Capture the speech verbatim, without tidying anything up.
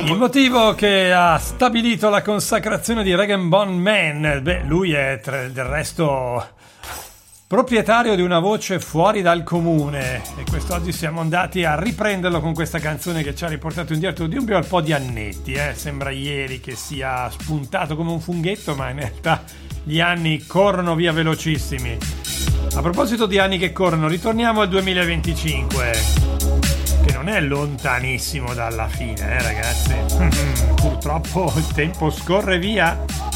Il motivo che ha stabilito la consacrazione di Rag and Bone Man, beh, lui è tra, del resto proprietario di una voce fuori dal comune, e quest'oggi siamo andati a riprenderlo con questa canzone che ci ha riportato indietro di un bel po' di annetti, eh? Sembra ieri che sia spuntato come un funghetto, ma in realtà gli anni corrono via velocissimi. A proposito di anni che corrono, ritorniamo al duemilaventicinque, che non è lontanissimo dalla fine, eh ragazzi. Purtroppo il tempo scorre via.